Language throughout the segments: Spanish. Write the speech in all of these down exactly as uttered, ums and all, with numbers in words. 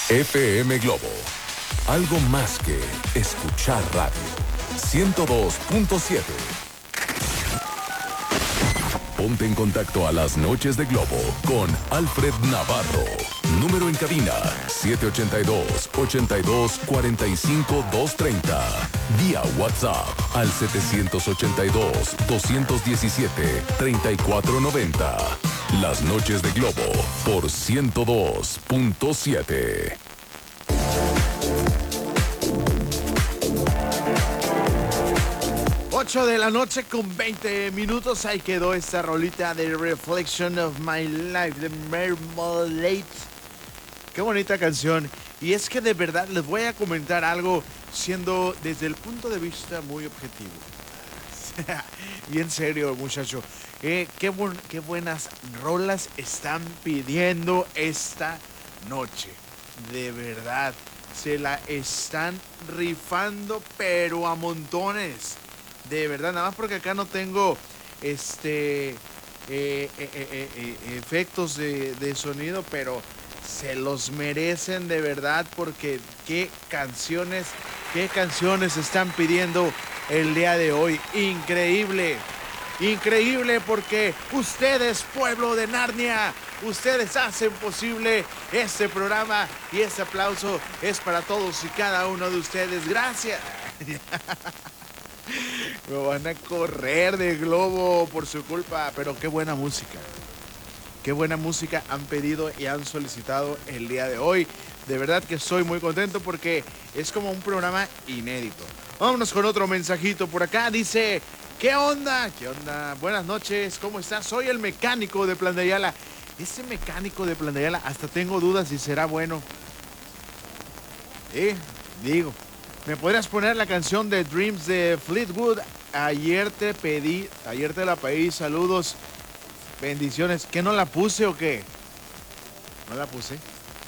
F M Globo. Algo más que escuchar radio. ciento dos punto siete. Ponte en contacto a las noches de Globo con Alfred Navarro. Número en cabina siete ocho dos, ocho dos, cuatro cinco, dos tres cero. Vía WhatsApp al siete ocho dos, dos uno siete, tres cuatro nueve cero. Las noches de Globo por ciento dos punto siete. ocho de la noche con veinte minutos. Ahí quedó esta rolita de Reflection of My Life de Marmalade. Qué bonita canción. Y es que de verdad les voy a comentar algo siendo desde el punto de vista muy objetivo. Y en serio, muchacho. Eh, qué, bu- qué buenas rolas están pidiendo esta noche. De verdad. Se la están rifando, pero a montones. De verdad, nada más porque acá no tengo este eh, eh, eh, eh, efectos de, de sonido, pero se los merecen de verdad, porque qué canciones, qué canciones están pidiendo el día de hoy. Increíble, increíble, porque ustedes, pueblo de Narnia, ustedes hacen posible este programa, y este aplauso es para todos y cada uno de ustedes. Gracias. Me van a correr de Globo por su culpa, pero qué buena música. Qué buena música han pedido y han solicitado el día de hoy. De verdad que estoy muy contento porque es como un programa inédito. Vámonos con otro mensajito por acá. Dice, ¿qué onda? ¿Qué onda? Buenas noches, ¿cómo estás? Soy el mecánico de Plan de Ayala. Ese mecánico de Plan de Ayala, hasta tengo dudas si será bueno. Eh, digo. ¿Me podrías poner la canción de Dreams de Fleetwood? Ayer te pedí, ayer te la pedí, saludos, bendiciones. ¿Qué no la puse o qué? ¿No la puse?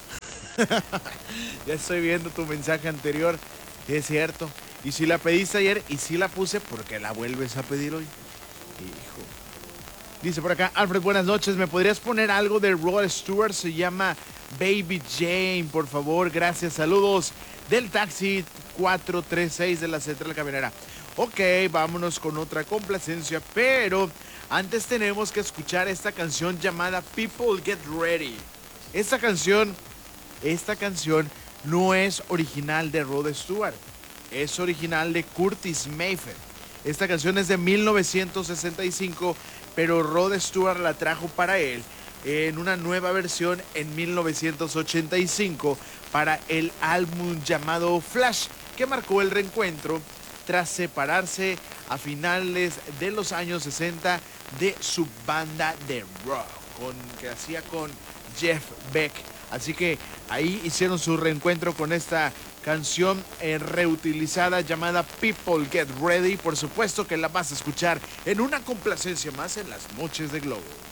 Ya estoy viendo tu mensaje anterior, es cierto. Y si la pediste ayer y si la puse, ¿por qué la vuelves a pedir hoy? Hijo. Dice por acá, Alfred, buenas noches, ¿me podrías poner algo de Rod Stewart? Se llama Baby Jane, por favor, gracias, saludos del taxi cuatro tres seis de la Central Camionera. Ok, vámonos con otra complacencia, pero antes tenemos que escuchar esta canción llamada People Get Ready. Esta canción, esta canción no es original de Rod Stewart, es original de Curtis Mayfield. Esta canción es de mil novecientos sesenta y cinco, pero Rod Stewart la trajo para él en una nueva versión en mil novecientos ochenta y cinco para el álbum llamado Flash, que marcó el reencuentro tras separarse a finales de los años sesenta de su banda de rock con, que hacía con Jeff Beck. Así que ahí hicieron su reencuentro con esta canción eh, reutilizada llamada People Get Ready. Por supuesto que la vas a escuchar en una complacencia más en las noches de Globo.